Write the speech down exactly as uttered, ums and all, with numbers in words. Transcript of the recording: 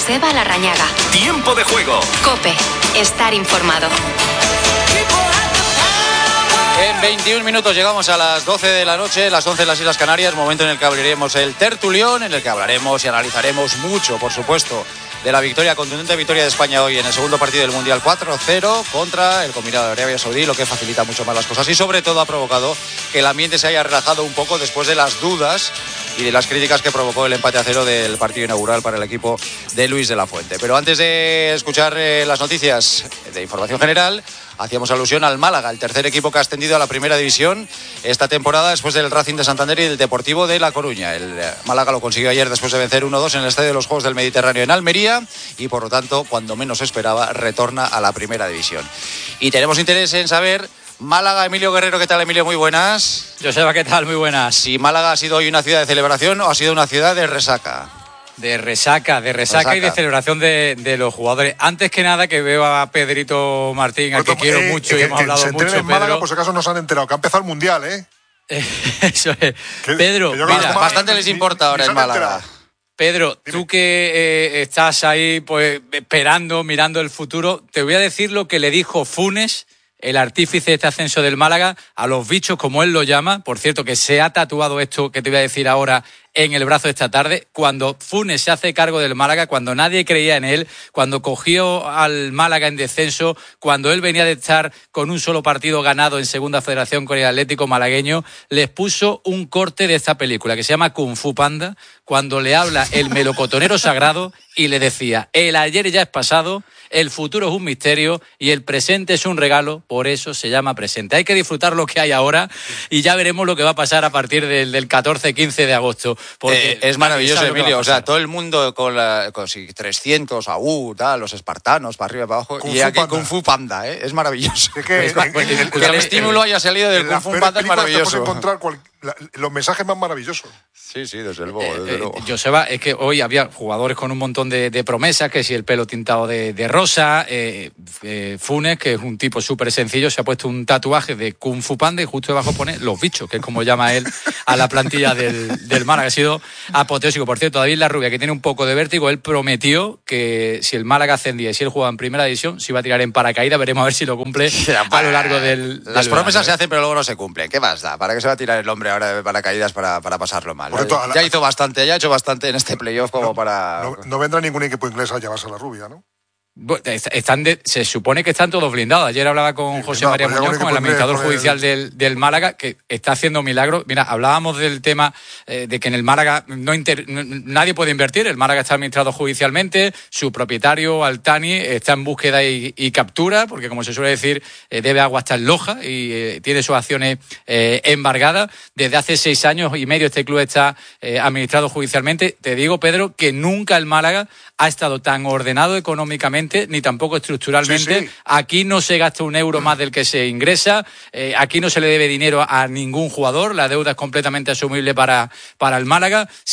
Joseba Larrañaga. Tiempo de juego. COPE. Estar informado. En veintiún minutos llegamos a las doce de la noche, las once en las Islas Canarias, momento en el que abriremos el tertulión, en el que hablaremos y analizaremos mucho, por supuesto, de la victoria, contundente victoria de España hoy en el segundo partido del Mundial cuatro cero contra el combinado de Arabia Saudí, lo que facilita mucho más las cosas y sobre todo ha provocado que el ambiente se haya relajado un poco después de las dudas y de las críticas que provocó el empate a cero del partido inaugural para el equipo de Luis de la Fuente. Pero antes de escuchar eh, las noticias de información general, hacíamos alusión al Málaga, el tercer equipo que ha ascendido a la primera división esta temporada después del Racing de Santander y el Deportivo de La Coruña. El Málaga lo consiguió ayer después de vencer uno dos en el Estadio de los Juegos del Mediterráneo en Almería y por lo tanto, cuando menos esperaba, retorna a la primera división. Y tenemos interés en saber, Málaga, Emilio Guerrero, ¿qué tal, Emilio? Muy buenas. Joseba, ¿qué tal? Muy buenas. Si Málaga ha sido hoy una ciudad de celebración o ha sido una ciudad de resaca. De resaca, de resaca, resaca. Y de celebración de, de los jugadores. Antes que nada, que veo a Pedrito Martín, al que eh, quiero mucho eh, y hemos hablado se mucho, en Málaga, Pedro. Por si acaso nos han enterado que ha empezado el Mundial, ¿eh? Eso es. Que, Pedro, que mira, bastante les importa ahora en Málaga. Pedro, Dime. tú que eh, estás ahí pues esperando, mirando el futuro, te voy a decir lo que le dijo Funes, el artífice de este ascenso del Málaga, a los bichos, como él lo llama. Por cierto, que se ha tatuado esto que te voy a decir ahora en el brazo esta tarde. Cuando Funes se hace cargo del Málaga, cuando nadie creía en él, cuando cogió al Málaga en descenso, cuando él venía de estar con un solo partido ganado en Segunda Federación con el Atlético malagueño, les puso un corte de esta película que se llama Kung Fu Panda, cuando le habla el melocotonero sagrado y le decía: el ayer ya es pasado, el futuro es un misterio y el presente es un regalo, por eso se llama presente. Hay que disfrutar lo que hay ahora y ya veremos lo que va a pasar a partir del, del catorce quince de agosto. Porque eh, es maravilloso, Emilio. O sea, todo el mundo con, la, con si trescientos A U, tal, los espartanos, para arriba y para abajo. Kung y aquí Kung Fu Panda, ¿eh? Es maravilloso. Es que, es, el, el, el, que el estímulo haya salido del Kung Fu Panda es maravilloso. Encontrar cual, la, los mensajes más maravillosos. Sí, sí, desde luego. Desde eh, luego. Eh, Joseba, es que hoy había jugadores con un montón de, de promesas, que si el pelo tintado de, de rosa, eh, eh, Funes, que es un tipo súper sencillo, se ha puesto un tatuaje de Kung Fu Panda y justo debajo pone los bichos, que es como llama él a la plantilla del, del Málaga. Ha sido apoteósico. Por cierto, David Larrubia, que tiene un poco de vértigo, él prometió que si el Málaga ascendía y si él jugaba en primera división, se iba a tirar en paracaídas. Veremos a ver si lo cumple a lo largo del... Las del promesas verano, se hacen, pero luego no se cumplen. ¿Qué más da? ¿Para qué se va a tirar el hombre ahora de paracaídas para, para pasarlo mal? Cierto, ya hizo bastante, ya ha hecho bastante en este playoff como no, para... No, no vendrá ningún equipo inglés a llevarse a la rubia, ¿no? Están de, se supone que están todos blindados. Ayer hablaba con José no, María Muñoz, con el administrador judicial el... del, del Málaga, que está haciendo milagros. Mira, hablábamos del tema eh, de que en el Málaga no inter, no, nadie puede invertir. El Málaga está administrado judicialmente. Su propietario, Altani, está en búsqueda y, y captura, porque como se suele decir, eh, debe agua hasta en Loja y eh, tiene sus acciones eh, embargadas. Desde hace seis años y medio este club está eh, administrado judicialmente. Te digo, Pedro, que nunca el Málaga ha estado tan ordenado económicamente ni tampoco estructuralmente. Sí, sí. Aquí no se gasta un euro más del que se ingresa, eh, aquí no se le debe dinero a ningún jugador, la deuda es completamente asumible para, para el Málaga.